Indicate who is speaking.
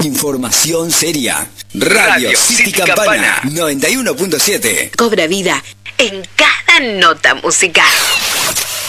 Speaker 1: Información seria. Radio City Campana 91.7.
Speaker 2: Cobra vida en cada nota musical.